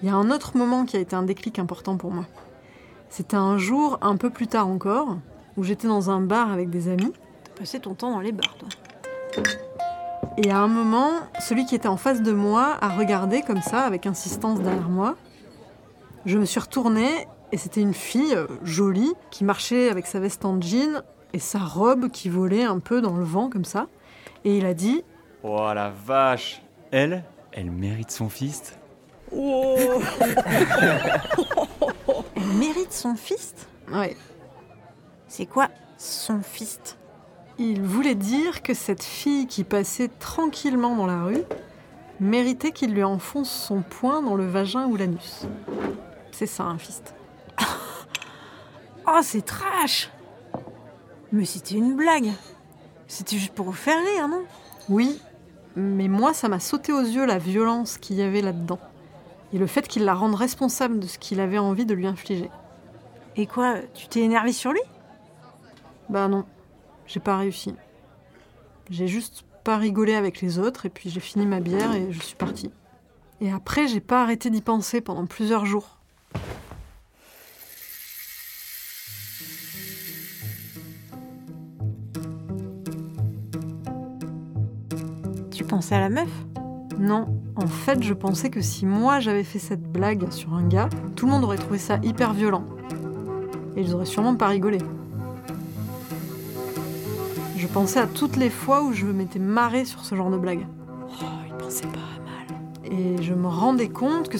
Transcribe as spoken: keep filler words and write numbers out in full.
Il y a un autre moment qui a été un déclic important pour moi. C'était un jour, un peu plus tard encore, où j'étais dans un bar avec des amis. T'as passé ton temps dans les bars, toi. Et à un moment, celui qui était en face de moi a regardé comme ça, avec insistance derrière moi. Je me suis retournée et c'était une fille euh, jolie qui marchait avec sa veste en jean et sa robe qui volait un peu dans le vent comme ça. Et il a dit « Oh la vache! Elle, elle mérite son fist. » Oh. Elle mérite son fist ? Ouais. C'est quoi son fist ? Il voulait dire que cette fille qui passait tranquillement dans la rue méritait qu'il lui enfonce son poing dans le vagin ou l'anus. C'est ça, un fist. Oh, c'est trash ! Mais c'était une blague. C'était juste pour vous faire rire, non ? Oui, mais moi, ça m'a sauté aux yeux la violence qu'il y avait là-dedans. Et le fait qu'il la rende responsable de ce qu'il avait envie de lui infliger. Et quoi, tu t'es énervé sur lui ? Bah non, j'ai pas réussi. J'ai juste pas rigolé avec les autres et puis j'ai fini ma bière et je suis partie. Et après, j'ai pas arrêté d'y penser pendant plusieurs jours. Tu pensais à la meuf ? Non, en fait, je pensais que si moi j'avais fait cette blague sur un gars, tout le monde aurait trouvé ça hyper violent. Et ils auraient sûrement pas rigolé. Je pensais à toutes les fois où je m'étais marrée sur ce genre de blague. Oh, il pensait pas mal. Et je me rendais compte que